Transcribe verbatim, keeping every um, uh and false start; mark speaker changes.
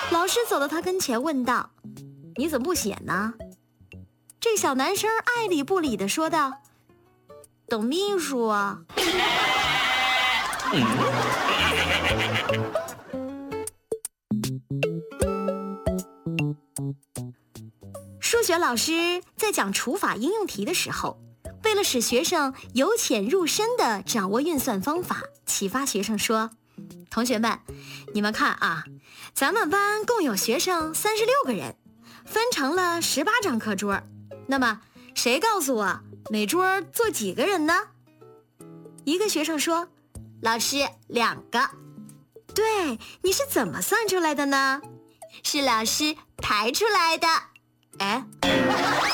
Speaker 1: 老师走到他跟前问道：你怎么不写呢？这小男生爱理不理地说道：等秘书啊。数学老师在讲除法应用题的时候，为了使学生由浅入深地掌握运算方法，启发学生说：同学们，你们看啊，咱们班共有学生三十六个人，分成了十八张课桌，那么谁告诉我每桌坐几个人呢？一个学生说：老师，两个。对，你是怎么算出来的呢？是老师排出来的。哎，